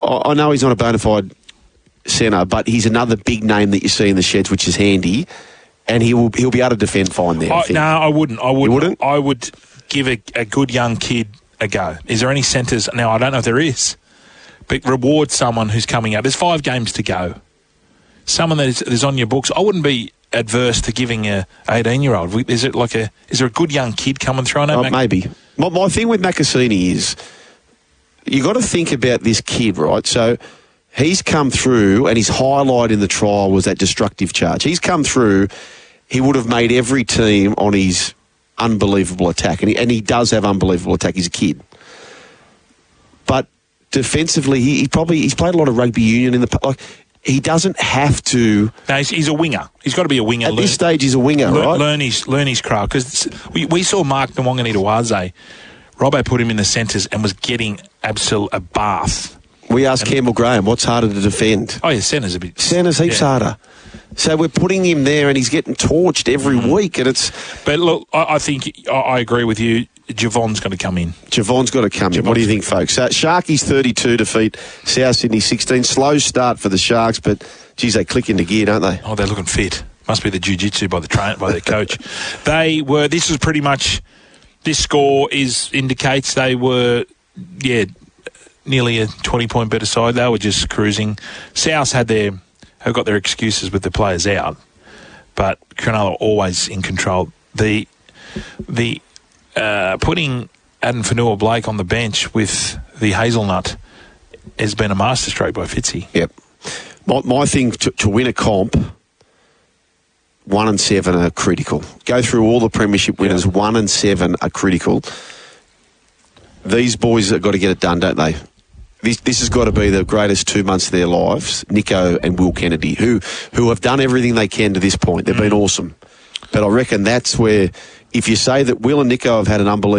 I know he's not a bona fide centre, but he's another big name that you see in the sheds, which is handy, and he'll be able to defend fine there. I think. No, I wouldn't. You wouldn't? I would give a good young kid a go. Is there any centres? Now, I don't know if there is, but reward someone who's coming up. There's 5 games to go. Someone that is on your books. I wouldn't be adverse to giving a 18-year-old. Is there a good young kid coming through? Maybe. My thing with Macassini is you got to think about this kid, right? So he's come through, and his highlight in the trial was that destructive charge. He's come through. He would have made every team on his unbelievable attack, and he does have unbelievable attack. He's a kid, but defensively, he's played a lot of rugby union in the. He doesn't have to. No, he's a winger. He's got to be a winger. At this stage, he's a winger, right? Learn his craft. Because we saw Mark Nwangani-Tawaze. Robbo put him in the centres and was getting a bath. We asked Campbell Graham, what's harder to defend? Oh, yeah, centre's a bit... Centre's heaps harder. So we're putting him there and he's getting torched every week. And it's. But look, I think I agree with you. Javon's going to come in. Javon's got to come in. What do you think, folks? Sharkies 32 defeat South Sydney 16. Slow start for the Sharks, but, geez, they click into gear, don't they? Oh, they're looking fit. Must be the jiu-jitsu by their coach. This was pretty much, this score indicates they were, nearly a 20-point better side. They were just cruising. South have got their excuses with the players out, but Cronulla always in control. The putting Adam Fanua-Blake on the bench with the hazelnut has been a masterstroke by Fitzy. Yep. My thing to win a comp, 1 and 7 are critical. Go through all the premiership winners. 1 and 7 are critical. These boys have got to get it done, don't they? This has got to be the greatest 2 months of their lives. Nico and Will Kennedy, who have done everything they can to this point. They've been awesome. But I reckon that's where, if you say that Will and Nico have had an unbelievable